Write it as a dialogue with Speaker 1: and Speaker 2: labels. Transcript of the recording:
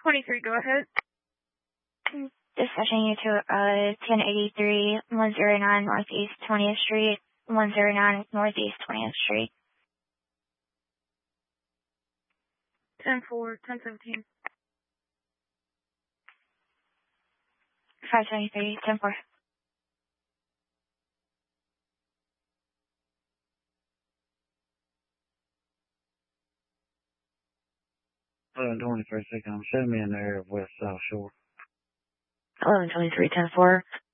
Speaker 1: 23, go ahead.
Speaker 2: Dispatching you to 1083 109 Northeast 20th Street, 109 Northeast 20th Street.
Speaker 1: 10-4, 10-17.
Speaker 2: 573, 10-4.
Speaker 3: Hold on 21st second. I'm showing me in the area of West South Shore.
Speaker 2: 1123, 10-4.